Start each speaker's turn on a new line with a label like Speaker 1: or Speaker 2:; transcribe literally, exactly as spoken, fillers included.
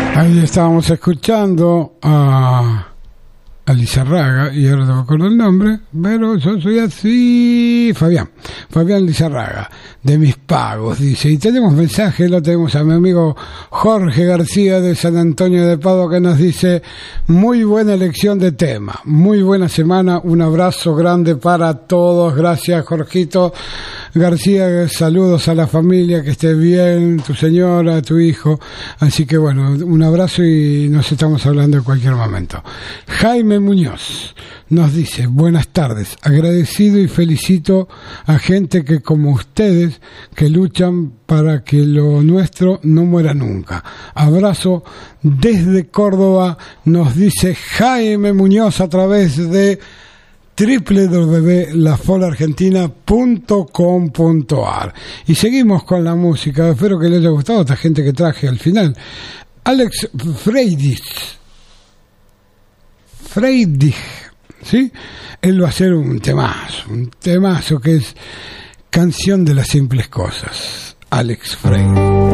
Speaker 1: Ahí estábamos escuchando a, a Lizarraga, y ahora no me acuerdo el nombre, pero yo soy así, Fabián, Fabián Lizarraga, de Mis Pagos, dice. Y tenemos mensaje, lo tenemos a mi amigo Jorge García de San Antonio de Padua, que nos dice: muy buena elección de tema, muy buena semana, un abrazo grande para todos. Gracias, Jorgito García, saludos a la familia, que esté bien, tu señora, tu hijo. Así que bueno, un abrazo y nos estamos hablando en cualquier momento. Jaime Muñoz nos dice: buenas tardes, agradecido y felicito a gente que como ustedes, que luchan para que lo nuestro no muera nunca. Abrazo desde Córdoba, nos dice Jaime Muñoz a través de doble u doble u doble u punto la fola argentina punto com punto a r. Y seguimos con la música. Espero que les haya gustado a esta gente que traje al final. Alex Freidich Freidich, ¿sí? Él va a hacer un temazo, un temazo que es Canción de las Simples Cosas. Alex Freidich.